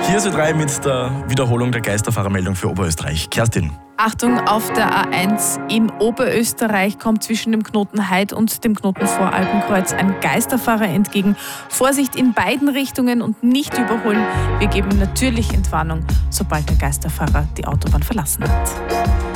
Hier ist 3 mit der Wiederholung der Geisterfahrermeldung für Oberösterreich. Kerstin. Achtung, auf der A1 in Oberösterreich kommt zwischen dem Knoten Heid und dem Knoten Voralpenkreuz ein Geisterfahrer entgegen. Vorsicht in beiden Richtungen und nicht überholen. Wir geben natürlich Entwarnung, sobald der Geisterfahrer die Autobahn verlassen hat.